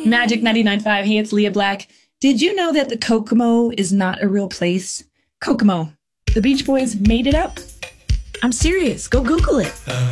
Magic 99.5. Hey, it's Leah Black. Did you know that the Kokomo is not a real place? Kokomo. The Beach Boys made it up. I'm serious. Go Google it.